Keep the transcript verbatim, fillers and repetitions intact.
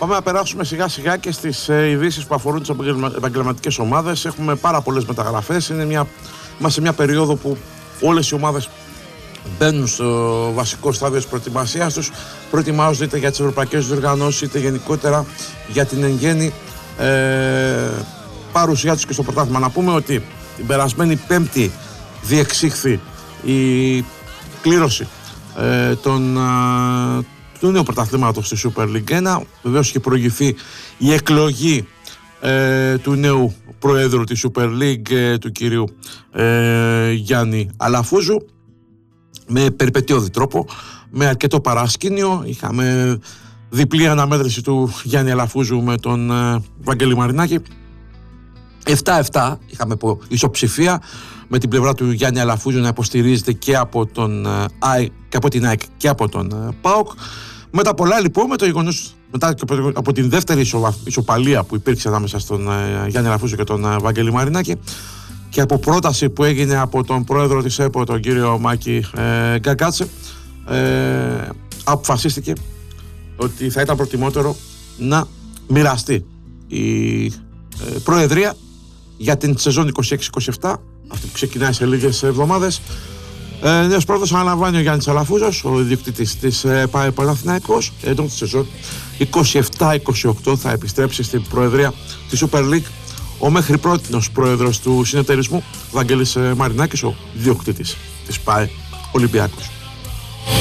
Πάμε να περάσουμε σιγά σιγά και στις ε, ειδήσεις που αφορούν τις επαγγελματικές ομάδες. Έχουμε πάρα πολλές μεταγραφές. Είναι μια, είμαστε σε μια περίοδο που όλες οι ομάδες μπαίνουν στο βασικό στάδιο της προετοιμασίας τους, προετοιμάζονται είτε για τις ευρωπαϊκές διοργανώσεις είτε γενικότερα για την εν γέννη ε, παρουσία τους και στο πρωτάθλημα. Να πούμε ότι την περασμένη Πέμπτη διεξήχθη η κλήρωση ε, των, ε, του νέου πρωταθλήματος στη Super League ένα. Βεβαίως είχε προηγηθεί η εκλογή ε, του νέου προέδρου της Super League, ε, του κυρίου ε, Γιάννη Αλαφούζου, με περιπετειώδη τρόπο, με αρκετό παρασκήνιο. Είχαμε διπλή αναμέτρηση του Γιάννη Αλαφούζου με τον ε, Βαγγέλη Μαρινάκη. επτά επτά είχαμε από ισοψηφία, με την πλευρά του Γιάννη Αλαφούζου να υποστηρίζεται και από, τον, ε, και από την ΑΕΚ και από τον ε, ΠΑΟΚ. Μετά πολλά λοιπόν, με το γεγονός, μετά και από, από την δεύτερη ισο, ισοπαλία που υπήρξε ανάμεσα στον ε, Γιάννη Αλαφούζου και τον ε, Βαγγέλη Μαρινάκη, και από πρόταση που έγινε από τον πρόεδρο της ΕΠΟ, τον κύριο Μάκη ε, Γκαγκάτσε, ε, αποφασίστηκε ότι θα ήταν προτιμότερο να μοιραστεί η ε, προεδρία για την σεζόν είκοσι έξι είκοσι επτά, αυτή που ξεκινάει σε λίγες εβδομάδες. Ε, νέος πρόεδρος αναλαμβάνει ο Γιάννης Αλαφούζος, ο ιδιοκτήτης της ε, Παναθηναϊκός. Εντός τη σεζόν είκοσι επτά είκοσι οκτώ θα επιστρέψει στην προεδρία της Super League ο μέχρι πρότινος πρόεδρος του συνεταιρισμού Βαγγέλης Μαρινάκης, ο ιδιοκτήτης της ΠΑΕ Ολυμπιακός.